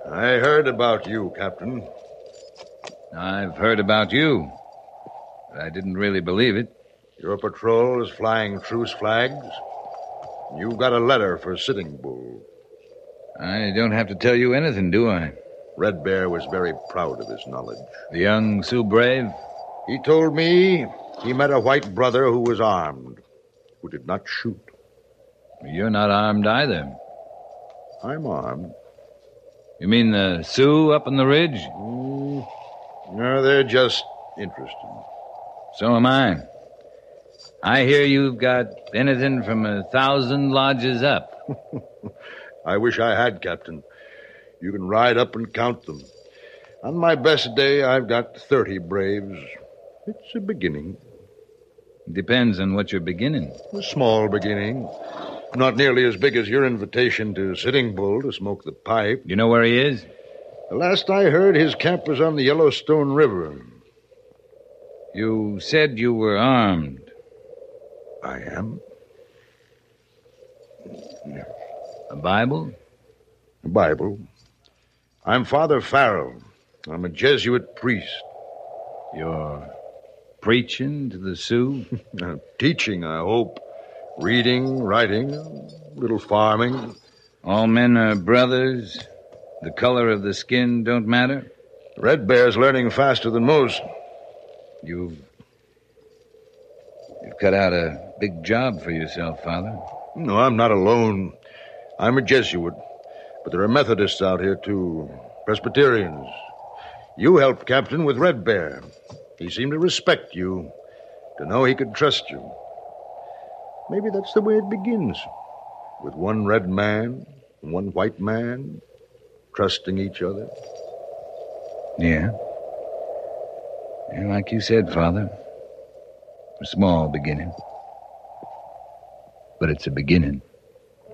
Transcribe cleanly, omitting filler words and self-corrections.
I heard about you, Captain. I've heard about you, but I didn't really believe it. Your patrol is flying truce flags. You've got a letter for Sitting Bull. I don't have to tell you anything, do I? Red Bear was very proud of his knowledge. The young Sioux brave? He told me he met a white brother who was armed, who did not shoot. You're not armed either. I'm armed. You mean the Sioux up on the ridge? No, they're just interested. So am I. I hear you've got anything from 1,000 lodges up. I wish I had, Captain. You can ride up and count them. On my best day, I've got 30 braves. It's a beginning. Depends on what you're beginning. A small beginning. Not nearly as big as your invitation to Sitting Bull to smoke the pipe. You know where he is? The last I heard, his camp was on the Yellowstone River. You said you were armed. I am. A Bible? A Bible. I'm Father Farrell. I'm a Jesuit priest. You're preaching to the Sioux? Teaching, I hope. Reading, writing, a little farming. All men are brothers. The color of the skin don't matter? Red Bear's learning faster than most. You've cut out a big job for yourself, Father. No, I'm not alone. I'm a Jesuit. But there are Methodists out here, too. Presbyterians. You helped Captain with Red Bear. He seemed to respect you, to know he could trust you. Maybe that's the way it begins. With one red man and one white man trusting each other. Yeah. Like you said, Father. A small beginning. But it's a beginning.